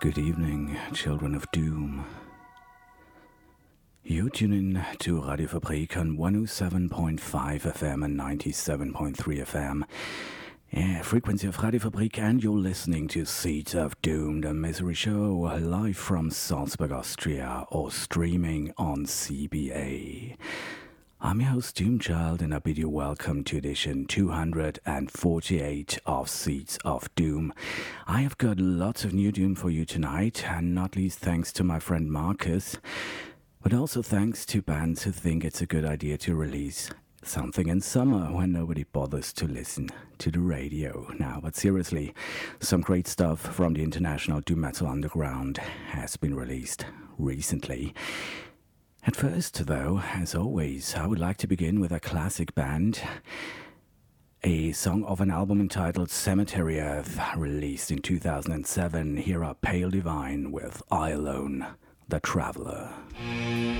Good evening, children of doom. You tune in to Radio Fabrik on 107.5 FM and 97.3 FM. Frequency of Radio Fabrik, and you're listening to Seeds of Doom, the misery show, live from Salzburg, Austria, or streaming on CBA. I'm your host, Doomchild, and I bid you welcome to edition 248 of Seeds of Doom. I have got lots of new Doom for you tonight, and not least thanks to my friend Marcus, but also thanks to bands who think it's a good idea to release something in summer when nobody bothers to listen to the radio. Now, but seriously, some great stuff from the international doom metal underground has been released recently. At first, though, as always, I would like to begin with a classic band, a song of an album entitled Cemetery Earth, released in 2007. Here are Pale Divine with I Alone, the Traveler.